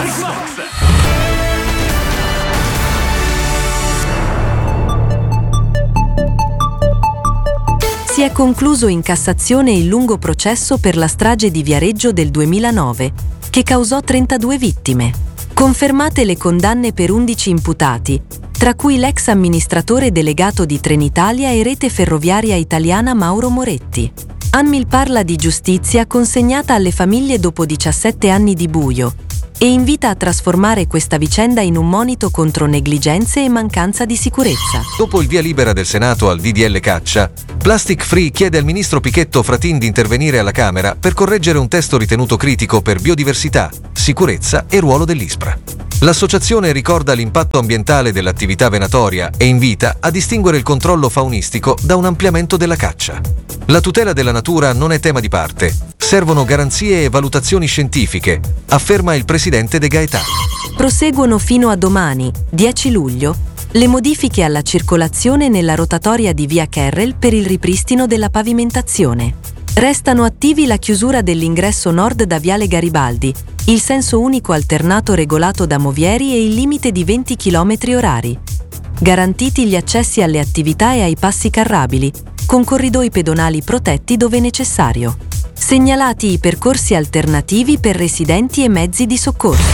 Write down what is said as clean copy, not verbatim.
Si è concluso in Cassazione il lungo processo per la strage di Viareggio del 2009, che causò 32 vittime. Confermate le condanne per 11 imputati, tra cui l'ex amministratore delegato di Trenitalia e Rete Ferroviaria Italiana Mauro Moretti. Anmil parla di giustizia consegnata alle famiglie dopo 17 anni di buio e invita a trasformare questa vicenda in un monito contro negligenze e mancanza di sicurezza. Dopo il via libera del Senato al DDL Caccia, Plastic Free chiede al ministro Pichetto Fratin di intervenire alla Camera per correggere un testo ritenuto critico per biodiversità, sicurezza e ruolo dell'ISPRA. L'associazione ricorda l'impatto ambientale dell'attività venatoria e invita a distinguere il controllo faunistico da un ampliamento della caccia. La tutela della natura non è tema di parte. Servono garanzie e valutazioni scientifiche, afferma il presidente De Gaetani. Proseguono fino a domani, 10 luglio, le modifiche alla circolazione nella rotatoria di via Kerrel per il ripristino della pavimentazione. Restano attivi la chiusura dell'ingresso nord da viale Garibaldi, il senso unico alternato regolato da Movieri e il limite di 20 km/h. Garantiti gli accessi alle attività e ai passi carrabili, con corridoi pedonali protetti dove necessario. Segnalati i percorsi alternativi per residenti e mezzi di soccorso.